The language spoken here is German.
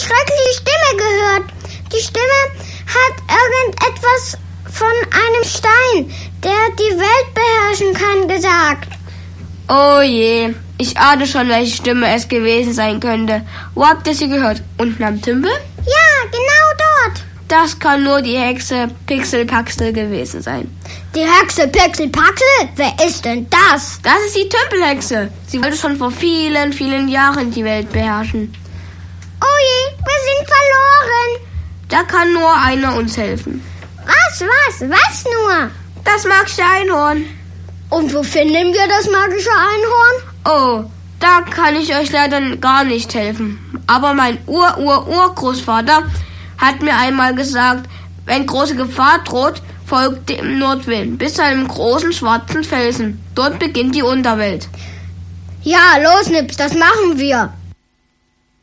schreckliche Stimme gehört. Die Stimme hat irgendetwas von einem Stein, der die Welt beherrschen kann, gesagt. Oh je, ich ahne schon, welche Stimme es gewesen sein könnte. Wo habt ihr sie gehört? Unten am Tümpel? Ja, genau dort. Das kann nur die Hexe Pixelpaxel gewesen sein. Die Hexe Pixelpaxel? Wer ist denn das? Das ist die Tümpelhexe. Sie wollte schon vor vielen, vielen Jahren die Welt beherrschen. Oh je, wir sind verloren. Da kann nur einer uns helfen. Was nur? Das magische Einhorn. Und wo finden wir das magische Einhorn? Oh, da kann ich euch leider gar nicht helfen. Aber mein Urgroßvater hat mir einmal gesagt, wenn große Gefahr droht, folgt dem Nordwind bis zu einem großen schwarzen Felsen. Dort beginnt die Unterwelt. Ja, los, Nips, das machen wir.